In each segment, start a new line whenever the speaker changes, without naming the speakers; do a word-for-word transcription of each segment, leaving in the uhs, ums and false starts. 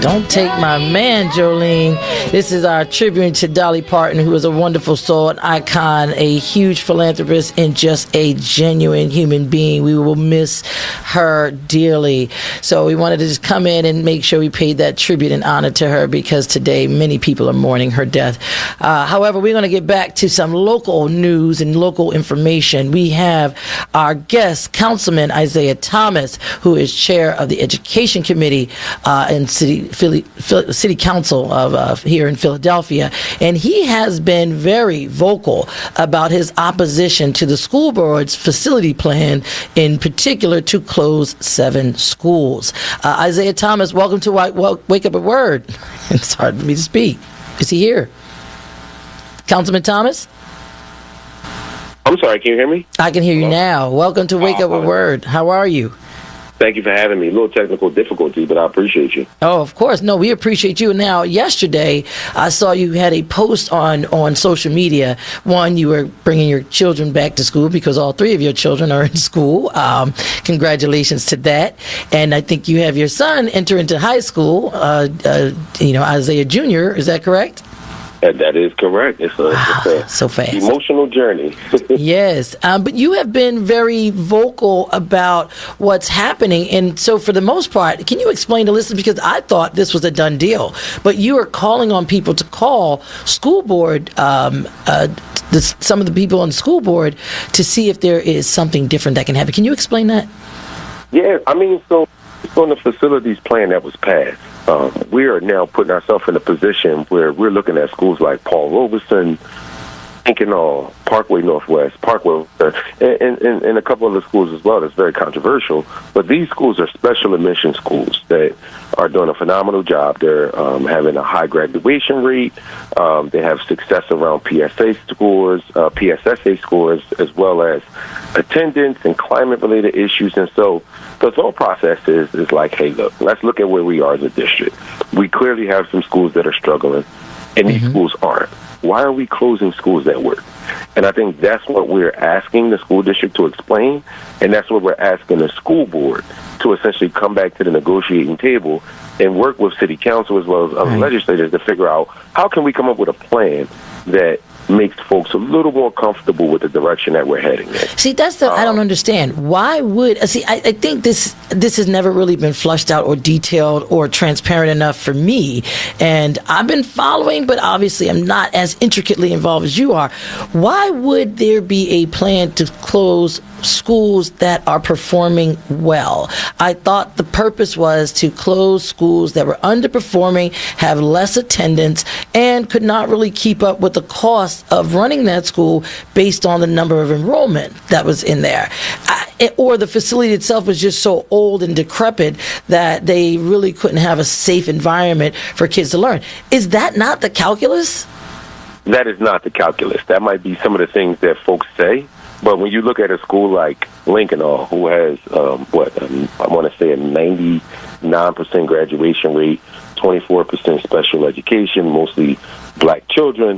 Don't take my man, Jolene. This is our tribute to Dolly Parton, who is a wonderful soul, an icon, a huge philanthropist, and just a genuine human being. We will miss her dearly. So we wanted to just come in and make sure we paid that tribute and honor to her, because today many people are mourning her death. Uh, however, we're going to get back to some local news and local information. We have our guest, Councilman Isaiah Thomas, who is chair of the Education Committee uh, in City Philly, Philly, City Council of uh, here in Philadelphia, and he has been very vocal about his opposition to the school board's facility plan, in particular to close seven schools. Uh, Isaiah Thomas, welcome to Wake Up a Word. It's hard for me to speak. Is he here? Councilman Thomas?
I'm sorry, can you hear me?
I can hear you now. Welcome to Wake Up a Word. How are you?
Thank you for having me. A little technical difficulty, but I appreciate you.
Oh, of course. No, we appreciate you. Now, yesterday, I saw you had a post on, on social media. One, you were bringing your children back to school because all three of your children are in school. Um, congratulations to that. And I think you have your son enter into high school, uh, uh, you know, Isaiah Junior Is that correct?
That, that is correct. It's a,
wow,
it's a
so fast.
emotional journey.
Yes, um, but you have been very vocal about what's happening, and so for the most part, can you explain to listeners, because I thought this was a done deal, but you are calling on people to call school board, um, uh, the, some of the people on the school board, to see if there is something different that can happen. Can you explain that?
Yeah, I mean, so on the facilities plan that was passed, Um, we are now putting ourselves in a position where we're looking at schools like Paul Robeson, Lincoln, Parkway Northwest, Parkway, uh, and, and, and a couple other schools as well. That's very controversial. But these schools are special admission schools that are doing a phenomenal job. They're um, having a high graduation rate. Um, they have success around P S A scores, uh, P S S A scores, as well as attendance and climate-related issues. And so the thought process is, is like, hey, look, let's look at where we are as a district. We clearly have some schools that are struggling, and these mm-hmm. schools aren't. Why are we closing schools that work? And I think that's what we're asking the school district to explain, and that's what we're asking the school board to essentially come back to the negotiating table and work with city council as well as other right. legislators to figure out how can we come up with a plan that makes folks a little more comfortable with the direction that we're heading in.
See, that's the um, I don't understand. Why would see? I, I think this this has never really been flushed out or detailed or transparent enough for me. And I've been following, but obviously I'm not as intricately involved as you are. Why would there be a plan to close schools that are performing well? I thought the purpose was to close schools that were underperforming, have less attendance, and could not really keep up with the cost of running that school based on the number of enrollment that was in there. I, or the facility itself was just so old and decrepit that they really couldn't have a safe environment for kids to learn. Is that not the calculus?
That is not the calculus. That might be some of the things that folks say. But when you look at a school like Lincoln, who has, um, what, um, I want to say a ninety-nine percent graduation rate, twenty-four percent special education, mostly black children,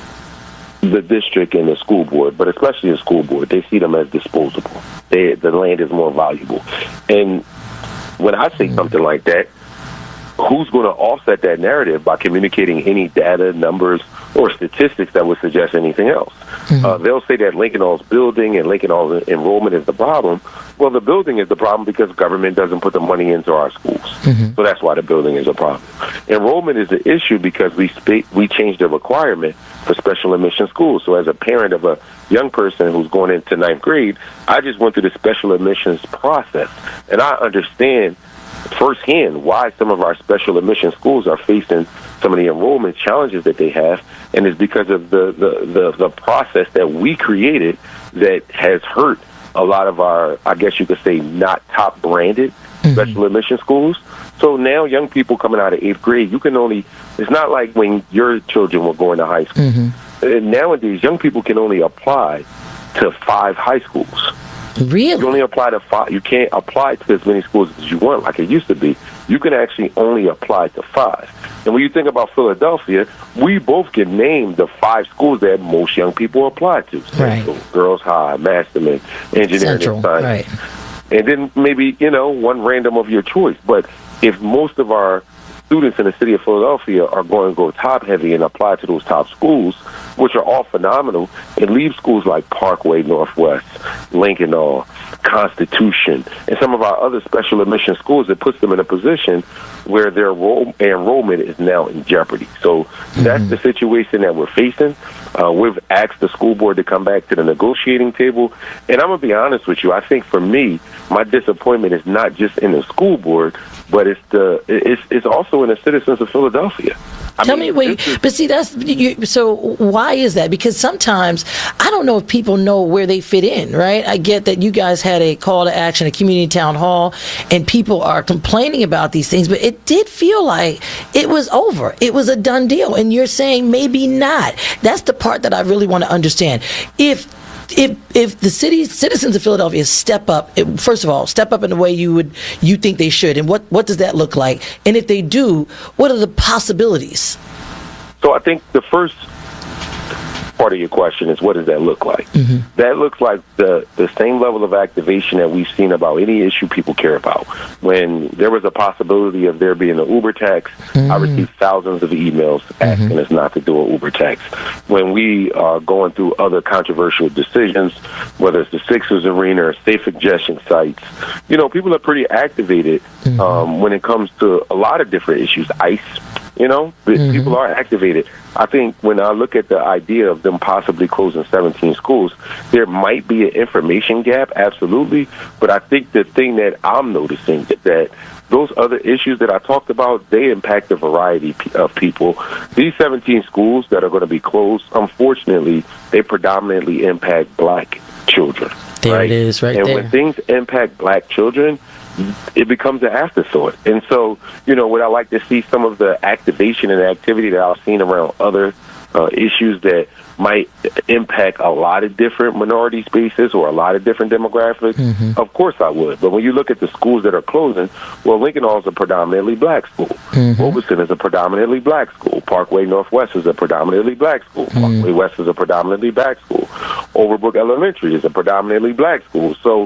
the district and the school board, but especially the school board, they see them as disposable. They, the land is more valuable. And when I say something like that, who's going to offset that narrative by communicating any data, numbers, or statistics that would suggest anything else? Mm-hmm. Uh, they'll say that Lincoln Hall's building and Lincoln Hall's enrollment is the problem. Well, the building is the problem because government doesn't put the money into our schools. Mm-hmm. So that's why the building is a problem. Enrollment is the issue because we sp- we changed the requirement for special admission schools. So as a parent of a young person who's going into ninth grade, I just went through the special admissions process, and I understand firsthand why some of our special admission schools are facing some of the enrollment challenges that they have, and it's because of the, the, the, the process that we created that has hurt a lot of our, I guess you could say, not top-branded mm-hmm. special admission schools. So now young people coming out of eighth grade, you can only, it's not like when your children were going to high school. Mm-hmm. And nowadays, young people can only apply to five high schools.
Really?
You only apply to five. You can't apply to as many schools as you want, like it used to be. You can actually only apply to five. And when you think about Philadelphia, we both can name the five schools that most young people apply to.
Right.
So Girls High, Masterman, Engineering
Central,
and Science.
Right.
And then maybe, you know, one random of your choice. But if most of our students in the city of Philadelphia are going to go top heavy and apply to those top schools, which are all phenomenal, and leave schools like Parkway Northwest, Lincoln, all Constitution, and some of our other special admission schools, that puts them in a position where their enroll- enrollment is now in jeopardy. So mm-hmm. that's the situation that we're facing. Uh, we've asked the school board to come back to the negotiating table, and I'm going to be honest with you, I think for me, my disappointment is not just in the school board, but it's the it's it's also in the citizens of Philadelphia. I
Tell
mean,
me, wait,
is,
but see, that's you, so. Why is that? Because sometimes I don't know if people know where they fit in, right? I get that you guys had a call to action, a community town hall, and people are complaining about these things, but it did feel like it was over. It was a done deal, and you're saying maybe not. That's the part that I really want to understand. If If if the city citizens of Philadelphia step up, first of all, step up in the way you would you think they should, and what, what does that look like? And if they do, what are the possibilities?
So I think the first part of your question is, what does that look like? Mm-hmm. That looks like the, the same level of activation that we've seen about any issue people care about. When there was a possibility of there being an Uber tax, mm-hmm. I received thousands of emails asking mm-hmm. us not to do an Uber tax. When we are going through other controversial decisions, whether it's the Sixers arena or safe ingestion sites, you know, people are pretty activated mm-hmm. um, when it comes to a lot of different issues. ICE, you know, mm-hmm. people are activated. I think when I look at the idea of them possibly closing seventeen schools, there might be an information gap, absolutely. But I think the thing that I'm noticing is that those other issues that I talked about, they impact a variety of people. These seventeen schools that are going to be closed, unfortunately, they predominantly impact black children.
There
right?
it is, right
and
there.
And when things impact black children, it becomes an afterthought. And so, you know, would I like to see some of the activation and activity that I've seen around other uh, issues that might impact a lot of different minority spaces or a lot of different demographics? Mm-hmm. Of course I would. But when you look at the schools that are closing, well, Lincoln Hall is a predominantly black school. Mm-hmm. Robeson is a predominantly black school. Parkway Northwest is a predominantly black school. Mm-hmm. Parkway West is a predominantly black school. Overbrook Elementary is a predominantly black school. So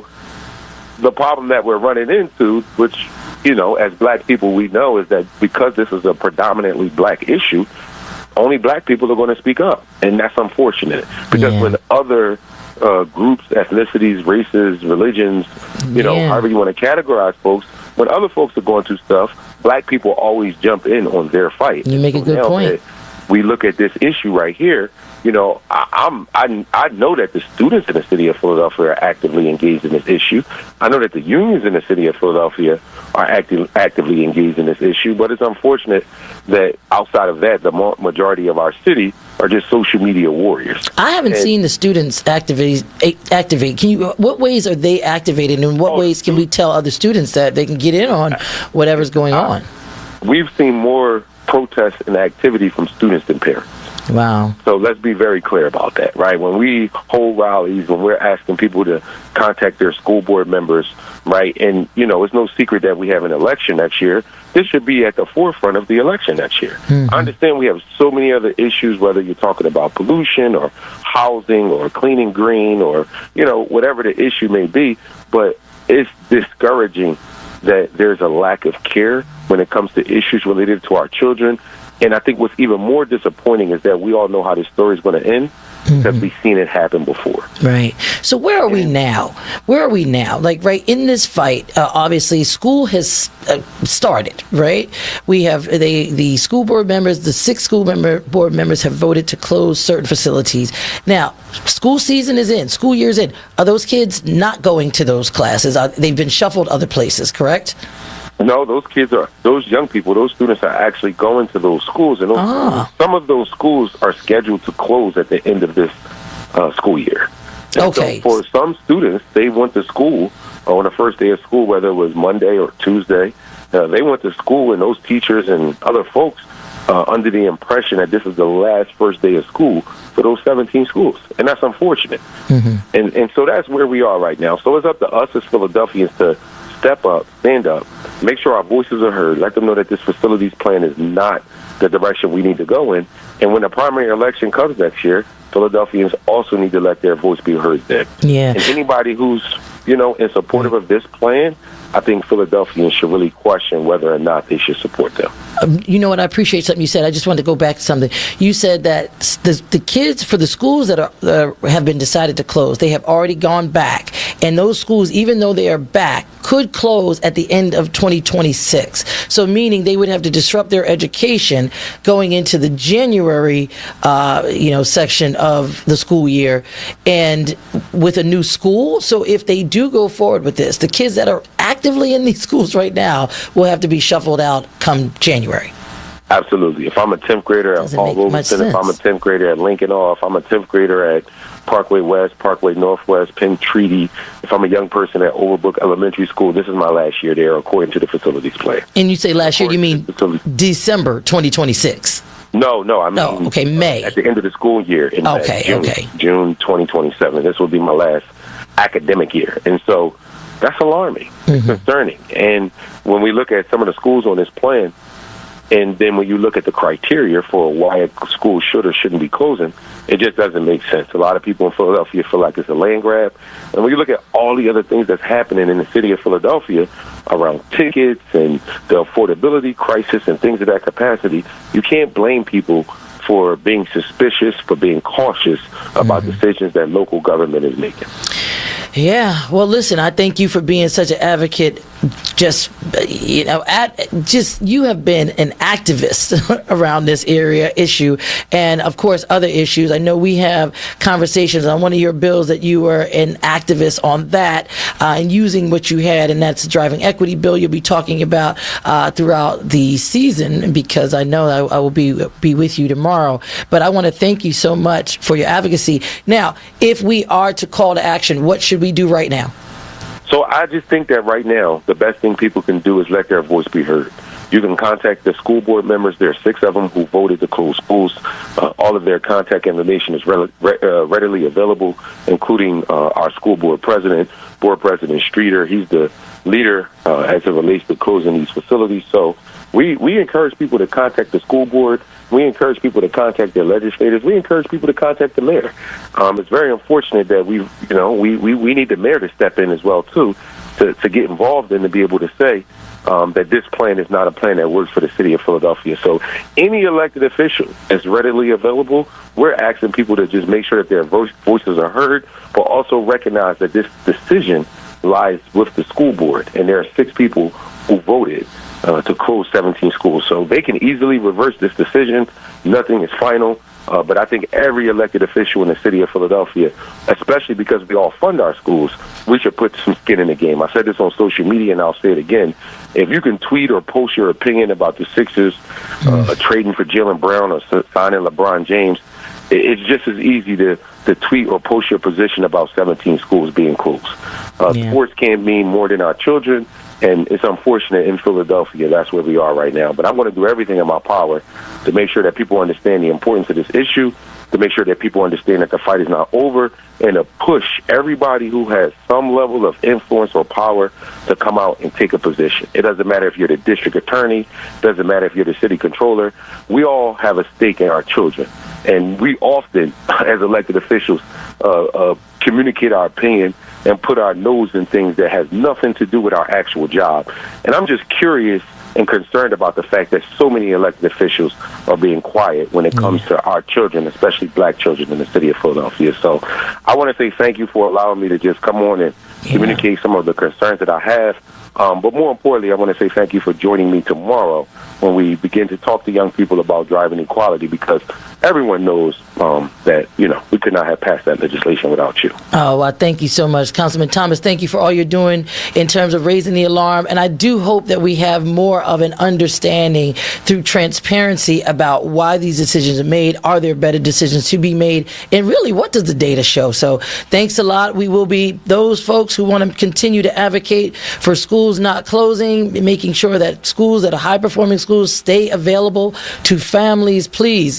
the problem that we're running into, which, you know, as black people we know, is that because this is a predominantly black issue, only black people are going to speak up. And that's unfortunate. Because yeah. when other uh, groups, ethnicities, races, religions, you know, yeah. however you want to categorize folks, when other folks are going through stuff, black people always jump in on their fight.
You make a good point.
We look at this issue right here, you know, I, I'm, I, I know that the students in the city of Philadelphia are actively engaged in this issue. I know that the unions in the city of Philadelphia are active, actively engaged in this issue, but it's unfortunate that outside of that, the majority of our city are just social media warriors.
I haven't and, seen the students activate. Activate. Can you? What ways are they activated, and in what oh, ways can we tell other students that they can get in on whatever's going uh, on?
We've seen more protests and activity from students than parents.
Wow.
So let's be very clear about that, right? When we hold rallies, when we're asking people to contact their school board members, right? And, you know, it's no secret that we have an election next year. This should be at the forefront of the election next year. Mm-hmm. I understand we have so many other issues, whether you're talking about pollution or housing or cleaning green or, you know, whatever the issue may be, but it's discouraging that there's a lack of care when it comes to issues related to our children. And I think what's even more disappointing is that we all know how this story is going to end because mm-hmm. we've seen it happen before.
Right. So where are we now? Where are we now? Like, right, in this fight, uh, obviously, school has uh, started, right? We have they, the school board members, the six school member board members have voted to close certain facilities. Now, school season is in, school year's in. Are those kids not going to those classes? Are, they've been shuffled other places, correct?
No, those kids are, those young people, those students are actually going to those schools. And those, ah. some of those schools are scheduled to close at the end of this uh, school year. And
okay.
So for some students, they went to school on the first day of school, whether it was Monday or Tuesday. Uh, they went to school, and those teachers and other folks uh, under the impression that this is the last first day of school for those seventeen schools. And that's unfortunate. Mm-hmm. And, and so that's where we are right now. So it's up to us as Philadelphians to step up, stand up, make sure our voices are heard, let them know that this facilities plan is not the direction we need to go in. And when the primary election comes next year, Philadelphians also need to let their voice be heard then.
Yeah.
And anybody who's, you know, in supportive of this plan, I think Philadelphians should really question whether or not they should support them.
um, you know what? I appreciate something you said. I just wanted to go back to something. You said that the, the kids, for the schools that are, uh, have been decided to close, they have already gone back. And those schools, even though they are back, could close at the end of twenty twenty-six. So meaning they would have to disrupt their education going into the January, uh, you know, section of the school year, and with a new school. So if they do go forward with this, the kids that are actively in these schools right now will have to be shuffled out come January.
Absolutely. If I'm a tenth grader at Paul Robeson, if I'm a tenth grader at Lincoln Hall, if I'm a tenth grader at Parkway West, Parkway Northwest, Penn Treaty, if I'm a young person at Overbrook Elementary School, this is my last year there, according to the facilities plan.
And you say last year, you mean December twenty twenty-six?
No, no, I mean,
no, okay, May.
At the end of the school year in
okay,
May, June,
okay.
June twenty twenty-seven. This will be my last academic year. And so that's alarming, mm-hmm. concerning. And when we look at some of the schools on this plan, and then when you look at the criteria for why a school should or shouldn't be closing, it just doesn't make sense. A lot of people in Philadelphia feel like it's a land grab. And when you look at all the other things that's happening in the city of Philadelphia around tickets and the affordability crisis and things of that capacity, you can't blame people for being suspicious, for being cautious about mm-hmm. decisions that local government is making.
Yeah, well, listen, I thank you for being such an advocate. Just, you know, at, just you have been an activist around this area issue, and of course other issues. I know we have conversations on one of your bills that you were an activist on that, uh, and using what you had, and that's the driving equity bill you'll be talking about uh, throughout the season, because I know I, I will be be with you tomorrow. But I want to thank you so much for your advocacy. Now, if we are to call to action, what should we do right now?
So I just think that right now, the best thing people can do is let their voice be heard. You can contact the school board members. There are six of them who voted to close schools. Uh, all of their contact information is re- re- uh, readily available, including uh, our school board president, Board President Streeter. He's the leader uh, as it relates to closing these facilities. So we, we encourage people to contact the school board. We encourage people to contact their legislators. We encourage people to contact the mayor. Um, it's very unfortunate that we, you know, we, we, we need the mayor to step in as well, too, to, to get involved and to be able to say um, that this plan is not a plan that works for the city of Philadelphia. So any elected official is readily available. We're asking people to just make sure that their vo- voices are heard, but also recognize that this decision lies with the school board, and there are six people who voted Uh, to close seventeen schools. So they can easily reverse this decision. Nothing is final. Uh, but I think every elected official in the city of Philadelphia, especially because we all fund our schools, we should put some skin in the game. I said this on social media, and I'll say it again. If you can tweet or post your opinion about the Sixers uh, trading for Jaylen Brown or signing LeBron James, it's just as easy to, to tweet or post your position about seventeen schools being closed. Uh, yeah. Sports can't mean more than our children. And it's unfortunate in Philadelphia, that's where we are right now. But I'm going to do everything in my power to make sure that people understand the importance of this issue, to make sure that people understand that the fight is not over, and to push everybody who has some level of influence or power to come out and take a position. It doesn't matter if you're the district attorney. It doesn't matter if you're the city controller. We all have a stake in our children. And we often, as elected officials, uh, uh, communicate our opinion and put our nose in things that has nothing to do with our actual job. And I'm just curious and concerned about the fact that so many elected officials are being quiet when it comes mm. to our children, especially black children in the city of Philadelphia. So I want to say thank you for allowing me to just come on and yeah. communicate some of the concerns that I have. Um, but more importantly, I want to say thank you for joining me tomorrow when we begin to talk to young people about driving equality, because everyone knows um, that, you know, we could not have passed that legislation without you.
Oh, well, thank you so much, Councilman Thomas. Thank you for all you're doing in terms of raising the alarm. And I do hope that we have more of an understanding through transparency about why these decisions are made. Are there better decisions to be made? And really, what does the data show? So thanks a lot. We will be those folks who want to continue to advocate for schools not closing, making sure that schools that are high-performing schools stay available to families. Please reach out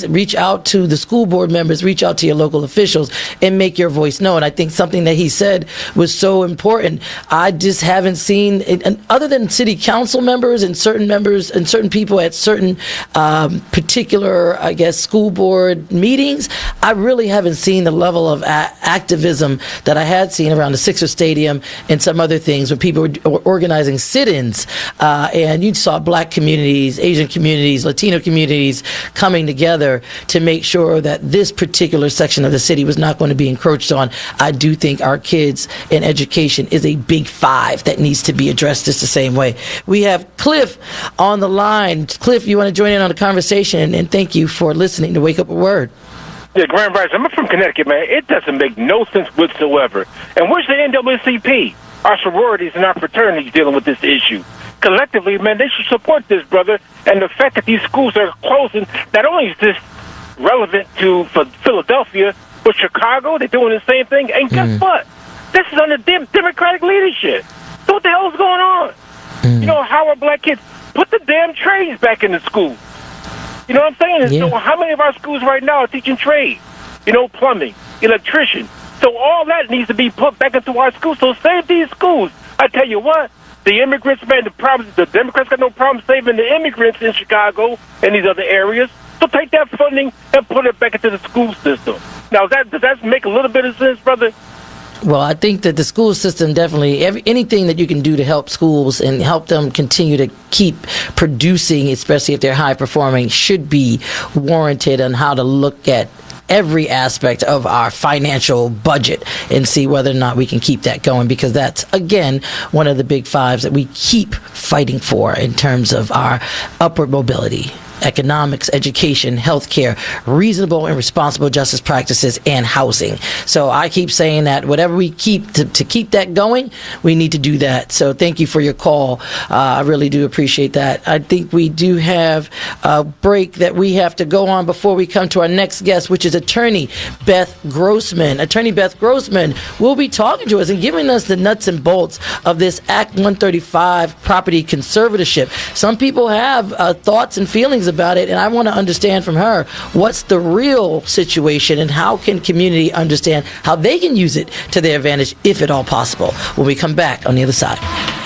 out to the school board members, reach out to your local officials, and make your voice known. I think something that he said was so important. I just haven't seen, and other than city council members and certain members and certain people at certain um, particular, I guess, school board meetings, I really haven't seen the level of a- activism that I had seen around the Sixer Stadium and some other things where people were organizing sit-ins, uh, and you saw black communities, Asian communities, Latino communities coming together to make sure that this particular section of the city was not going to be encroached on. I do think our kids in education is a big five that needs to be addressed just the same way. We have Cliff on the line. Cliff, you want to join in on the conversation, and thank you for listening to Wake Up a Word.
Yeah, Grand Rising. I'm from Connecticut, man. It doesn't make no sense whatsoever. And where's the N double A C P? Our sororities and our fraternities dealing with this issue. Collectively, man, they should support this, brother. And the fact that these schools are closing, not only is this relevant to for Philadelphia, but Chicago, they're doing the same thing. And guess mm. what? This is under dem- Democratic leadership. So what the hell is going on? Mm. You know, how are black kids? Put the damn trades back in the school. You know what I'm saying? Yeah. So how many of our schools right now are teaching trades? You know, plumbing, electrician. So all that needs to be put back into our schools. So save these schools. I tell you what, the immigrants, man, the problems, the Democrats got no problem saving the immigrants in Chicago and these other areas. So take that funding and put it back into the school system. Now, that, does that make a little bit of sense, brother?
Well, I think that the school system definitely, every, anything that you can do to help schools and help them continue to keep producing, especially if they're high performing, should be warranted on how to look at every aspect of our financial budget and see whether or not we can keep that going, because that's, again, one of the big fives that we keep fighting for in terms of our upward mobility. Economics, education, healthcare, reasonable and responsible justice practices, and housing. So I keep saying that whatever we keep to, to keep that going, we need to do that. So thank you for your call. Uh, I really do appreciate that. I think we do have a break that we have to go on before we come to our next guest, which is attorney Beth Grossman. Attorney Beth Grossman will be talking to us and giving us the nuts and bolts of this Act one thirty-five property conservatorship. Some people have uh, thoughts and feelings about it, and I want to understand from her what's the real situation and how can community understand how they can use it to their advantage, if at all possible, when we come back on the other side.